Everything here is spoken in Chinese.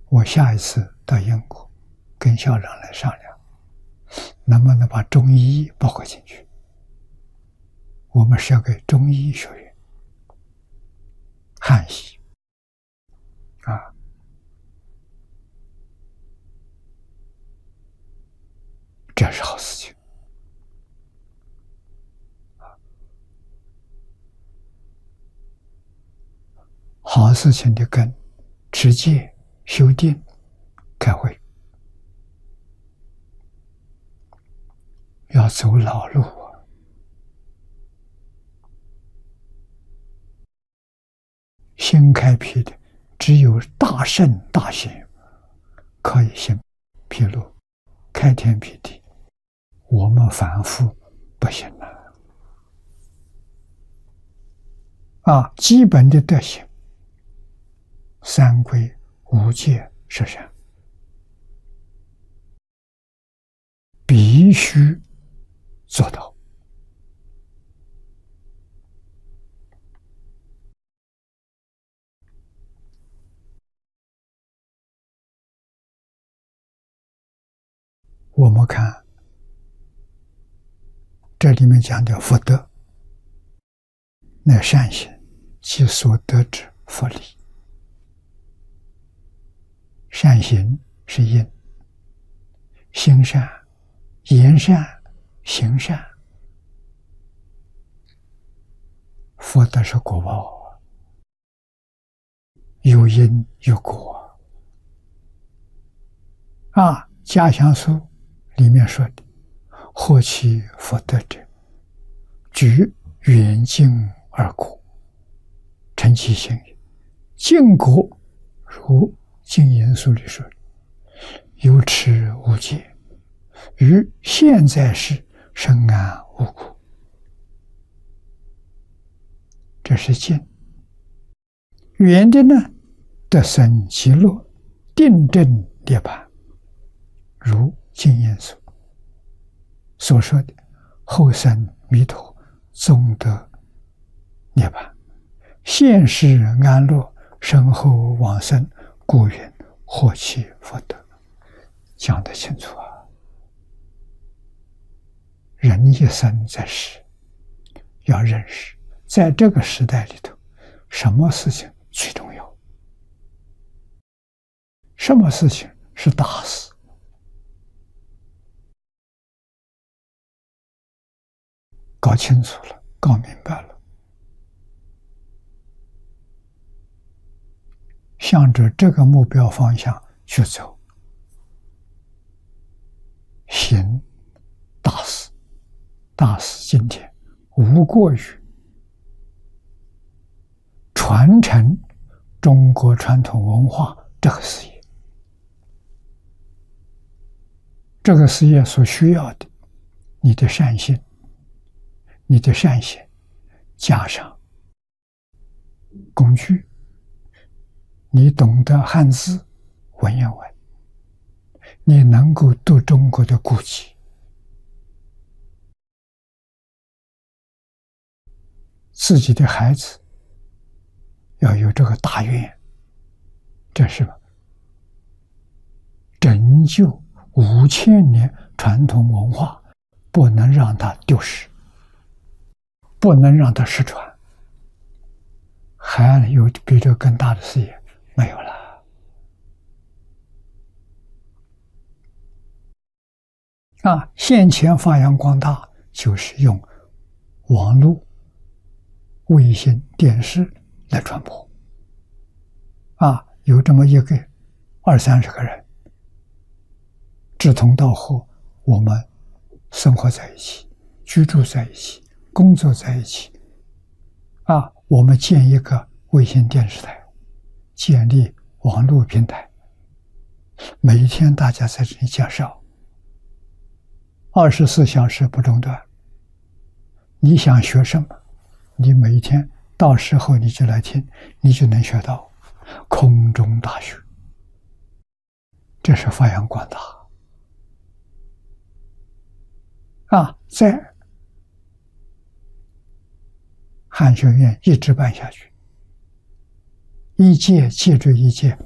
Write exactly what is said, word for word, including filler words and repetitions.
我下一次到英国，跟校长来商量，能不能把中医包括进去？我们是要给中医学院、汉医啊，这是好事情。好事情的根，持戒、修定、开会，要走老路啊！新开辟的，只有大圣大贤可以行披露、开天辟地，我们凡夫不行了啊！基本的德行。三规五戒十善，必须做到。我们看这里面讲的福德，乃善行，其所得之福利。善行是因，行善、言善、行善，福德是果报，有因有果啊。家乡书里面说的，获其福德者，举远近而果，成其行也。近果如经言书里说，有持无戒，于现在世深谙无苦。这是近。远的呢，得生极乐，定正涅槃，如经言书所说的后生弥陀，终得涅槃，现世安乐，身后往生，故云获其福德。讲得清楚啊！人一生在世，要认识，在这个时代里头，什么事情最重要？什么事情是大事？搞清楚了，搞明白了，向着这个目标方向去走，行大事。大事今天无过于传承中国传统文化这个事业。这个事业所需要的，你的善心，你的善行，加上工具，你懂得汉字文言文，你能够读中国的古籍，自己的孩子要有这个大愿，这是拯救五千年传统文化，不能让它丢失，不能让它失传。还有比这更大的事业没有了啊！现前发扬光大，就是用网络、卫星、电视来传播啊！有这么一个二三十个人志同道合，我们生活在一起，居住在一起，工作在一起啊！我们建一个卫星电视台，建立网络平台，每一天大家在这里介绍，二十四小时不中断。你想学什么，你每一天到时候你就来听，你就能学到空中大学。这是发扬光大啊！在汉学院一直办下去，一届接着一届，